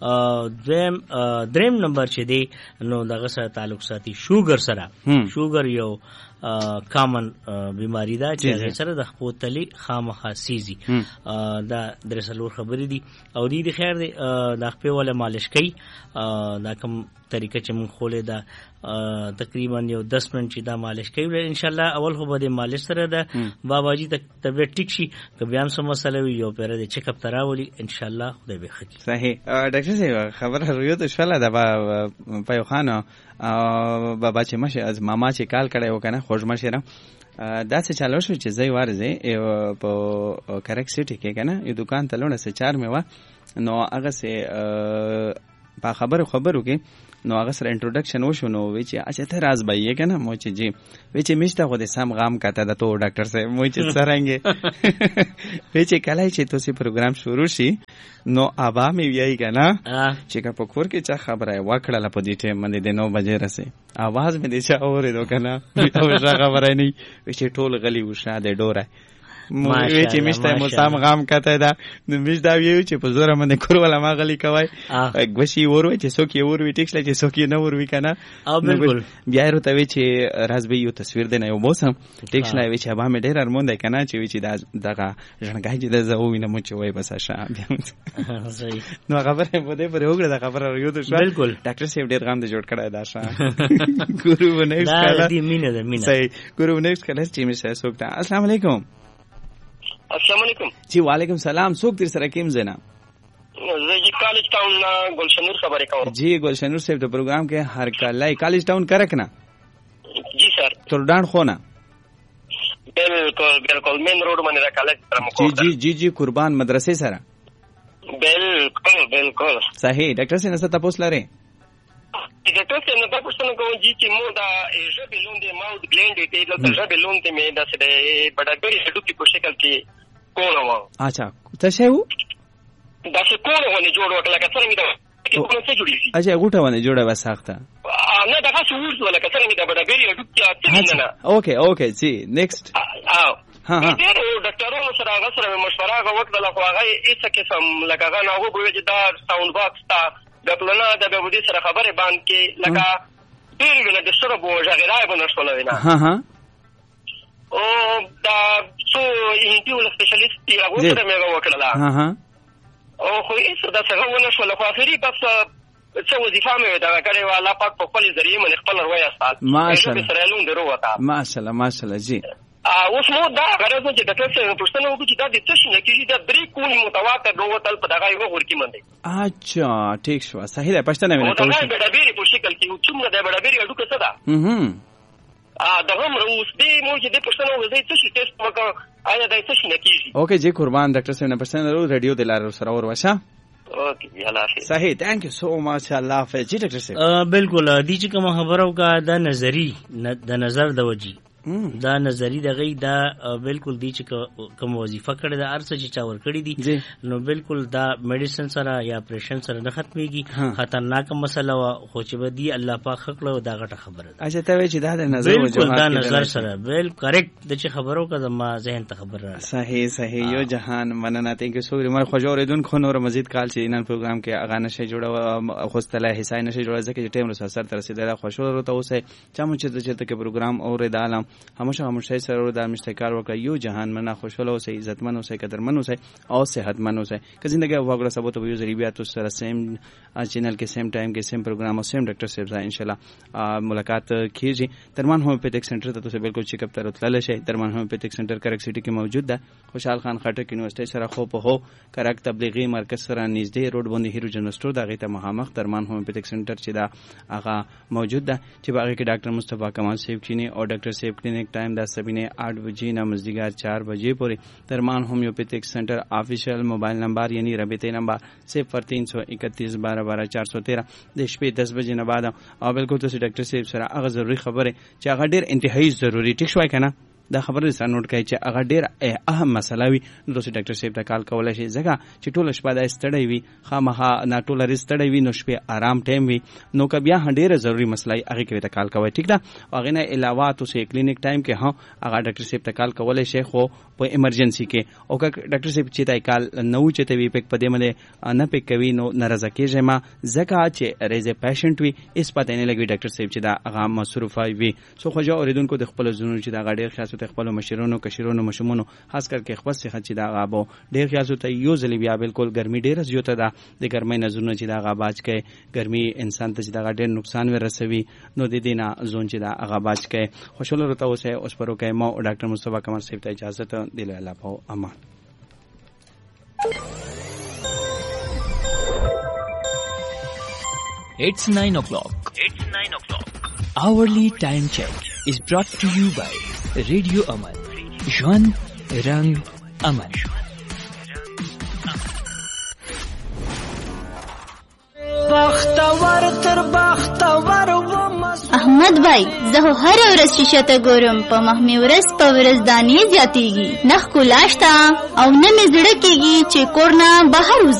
دریم نمبر چې دی نو دغه سره تعلق ساتي شوګر سره. شوګر یو کامن بیماری دا چې هغه سره د پوتلی خامخا سیزي دا درسلور خبرې دي او دې خیر دی د خپل ولا مالش کوي دا کوم طریقه چې مونږ خولې دا تقریبا یو 10 منټ چې دا مالش کوي ان شاء الله اول خو به مالش سره دا باباجي طبيعت ټیک شي که بیا هم سم مسله وي یو پیر د چیک اپ تراولي ان شاء الله خدای به خکې. صحیح ډاکټر صاحب خبره رویو ته شاله دا په خانه بابا چې مشه از ماما چې کال کړي وکنه خوش مشه دا څه چالو شو چې زئی وارزه په کریک سټی کې کنه یو دکان ته لونه سه 4 میوه نو هغه سه په خبرو کې نو هغه سره انټروډکشن وشو نو وی چې اچھا ته راز بایې کنه مو چې جی وی چې مشته خو د سم غام کاته د تو ډاکټر صاحب مو چې سرانګي وی چې کله چې تاسو پروګرام شروع شي نو ابا می ویای کنه چې کا پکور کې چا خبره وکړه لا په دې ټیم باندې د 9 بجې رسې आवाज مې دې چا اورېدو کنه او څه خبره نه وی چې ټول غلی وشه د ډوره وی چې مشته مو سم غام کاته دا نو مش دا ویو چې په زور باندې کورواله ما غلی کوي غوشي وروي چې څوک یې وروي ټیکس لکه څوک یې نه وروي کنه او بالکل بیا ورته وی چې راز به یو تصویر دی نه یو موسم ټیکس نه وی چې ابا مې ډېر ارمون دی کنه چې وی چې دغه ژوندګای چې د زو وینه مو چې وای بس شام صحیح نو خبره په دې پر وګړه دا خبره یو ته بالکل ډاکټر صاحب ډېر غام دې جوړ کړای دا شام ګورو ونیکس کله دې مینه ده مینه صحیح ګورو ونیکس کله چې مې سره سوکتا السلام علیکم. السلام علیکم. جی وعلیکم سلام. څوک در سره کیم زینا؟ زه جی کالج ټاون گلشنور خبرې کوم. جی گلشنور صاحب د پروګرام کې هر کله کالج ټاون کرک نه. جی سر. تردان خو نه. بالکل مین روډ باندې را کالج تر مکو. جی قربان مدرسې سره. بالکل. صحیح ډاکټر سره څه تاسو لري؟ ډاکټر څنګه تاسو څنګه کوم چې مو دا ژبه لوندې ماوث ګلینډ ته د ژبه لوندې مې د سره بډاګری هډو کې په شکل کې کوونه و. اچھا څه شی وو؟ دا څه کوونه ونه جوړ وکړه که څنګه دا کوونه څه جوړی شي؟ اچھا غوټه ونه جوړه وساخته. نه دا څه ورته ولا که څنګه دا بډاګری هډو کې اته نه. اوکے جی نیکسټ. ها ډاکټرونو سره هغه سره مشوره وکړه خو هغه هیڅ قسم لکه هغه نه وګوري چې دا ساوند باکس تا د پلانه د بودی سره خبره باندې کې لکه ډېر ویل د سره بو ژغرای باندې شول وینا ها او دا څو انټیول سپیشلیست دی هغه سره مې وکړه ها او خو هیڅ دا څنګه ونه شول خو اخري بس څه وظیفه مې دا کړې والا پاک په خپل ذریعہ من خپل روي استاد ماشاءالله سره لون درو وتا ماشاءالله جی اوس مو دا غرض چې د تاسو پښتنو وګړي چې دا د څه شي کې دا درې کونی متواتر دوتل په دغه یو ورکی منډي. اچھا ٹھیک شو صحیح ده پښتنه مې ټول دا بډابيري په شکل کې څومره د بډابيري اډو څه ده دا هم روس دی مو چې د پښتنو وګړي څه شي ټیسټ وکړه آیا دا څه شي نکېږي. اوکے جی قربان ډاکټر صاحب نه پښتنه ریډیو د لار سره اور وشه. اوکے الله حافظ. صحیح ثانک یو سو مچ الله حافظ. جی ډاکټر صاحب بالکل دي چې کوم خبرو کا د نظری د نظر د وجي دا نظری دغه دا بالکل دی چې کوم وظیفه کړی دا ارڅ چې چا ور کړی دي نو بالکل دا میډیسن سره یا اپریشن سره نه ختميږي خطرناک مسله وا خو چې بدی الله پاک خپل دا غټه خبره ده. اچھا ته چې دا نظر بالکل دا نظر سره بالکل کریکټ د چې خبرو کا زما ذهن ته خبر را صحیح یو جهان مننه ته کې سوري مر خوجوریدون خو نور مزید کال چې نن پروګرام کې اغانه شي جوړه خوستله حصہ نشي جوړه ځکه چې ټیم سره تر رسیدله خوشاله ته اوسه چا مو چې کې پروګرام اوریدالم همیشه سره د مشتکار وکړه یو جهان منه خوشاله اوسه عزتمن اوسه قدرمن اوسه او صحتمن اوسه که زندگی وګړه سبوت به ضریبات سره سیم چینل کې سیم ټایم کې سیم پروګرام او سیم ډاکټر صاحب ان شاء الله ملاقات کیږي. درمان هومیوپیتھک سنټر ته تاسو بالکل چیک اپ تر تلل شي. درمان هومیوپیتھک سنټر کرک سټی کې موجود ده. خوشحال خان خټک یونیورسيټي سره خو په هو کرک تبلیغي مرکز سره نږدې روډ باندې هیرو جنرال سٹور دغه ته مخامخ درمان هومیوپیتھک سنټر چې دا هغه موجود ده چې باغ کې ډاکټر مصطفی کمال صاحب کینی او ډاکټر صاحب کلینک ټایم دا سبینه 8 بجې نه مزدیګر 4 بجې پورې. درمان هومیوپیتھک سنټر آفیشیل موبایل نمبر یعنی رابطه نمبر 0331 12 413 د شپې 10 بجې نه بعد او بالکل تاسو ډاکټر صاحب سره هغه ضروری خبره چې هغه ډیر انتهایی ضروری ټیک شوي کنه دا خبره سره نوٹ کړئ چې هغه ډیر اهم مسله وي نو تاسو ډاکټر صاحب ته کال کولای شئ ځکه چې ټول شپه دا ستړی وي خامخا نه ټول ستړی وي نو شپه آرام ټایم وي نو که بیا ډیره ضروری مسله هغه کې ته کال کوئ ټیک ده. هغه نه علاوه تاسو کلینیک ټایم کې هغه ډاکټر صاحب ته کال کولای شئ خو په ایمرجنسي کې او که ډاکټر صاحب چې تای کال نو چته وي پک پدې باندې نه پک کوي نو ناراضه کېږي ما ځکه چې ریز پیشنټ وي اس پته نه لګي ډاکټر صاحب چې دا هغه مصروف وي. سو خو جو اوریدونکو د خپل زونو چې دا غډیر خاصه خپل مشرونو کشرونو مشمونو خاص کر کې خپل صحت چې دا غابو ډیر خاصه ته یو ځلی بیا بالکل ګرمي ډیر زیاته ده د ګرمۍ نظرونه چې دا غاباج کې ګرمي انسان ته چې دا ډیر نقصان ورسوي نو د دینه زون چې دا غاباج کې خوشاله رته اوسه اوس پرو کې ما ډاکټر مصطفی کمال صاحب ته اجازه ته دل الله په امان. It's 9 o'clock. Hourly time check is brought to you by Radio Aman. Jwan Rang Aman. احمد بھائی زه هر ورځ شیشه ته ګورم په مخمې ورځ په ورځ دانې زیاتېږي نخ کو لاشتا او نه مې زړه کېږي چې کور نه بهر وځم.